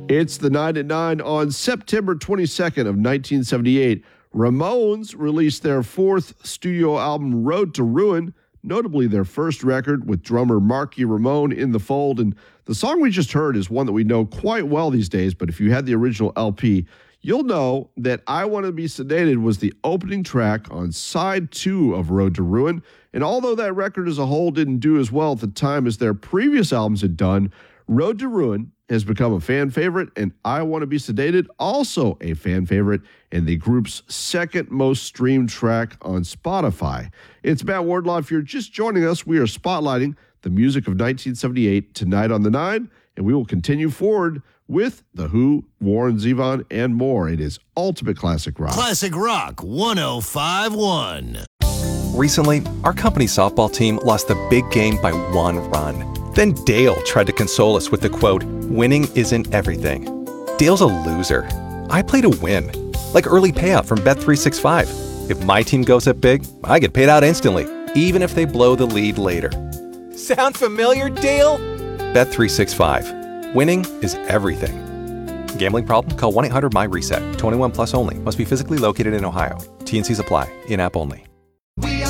It's the 9 at 9 on September 22nd of 1978. Ramones released their fourth studio album, Road to Ruin, notably their first record with drummer Marky Ramone in the fold. And the song we just heard is one that we know quite well these days, but if you had the original LP, you'll know that I Want to Be Sedated was the opening track on side 2 of Road to Ruin. And although that record as a whole didn't do as well at the time as their previous albums had done, Road to Ruin has become a fan favorite, and I Want to Be Sedated, also a fan favorite, and the group's second most streamed track on Spotify. It's Matt Wardlaw. If you're just joining us, we are spotlighting the music of 1978 tonight on The Nine, and we will continue forward with The Who, Warren Zevon, and more. It is Ultimate Classic Rock. Classic Rock 105.1. Recently, our company softball team lost the big game by 1 run. Then Dale tried to console us with the quote, "Winning isn't everything." Dale's a loser. I play to win. Like early payout from Bet365. If my team goes up big, I get paid out instantly, even if they blow the lead later. Sound familiar, Dale? Bet365. Winning is everything. Gambling problem? Call 1-800-MY-RESET. 21 plus only. Must be physically located in Ohio. T&Cs apply. In-app only.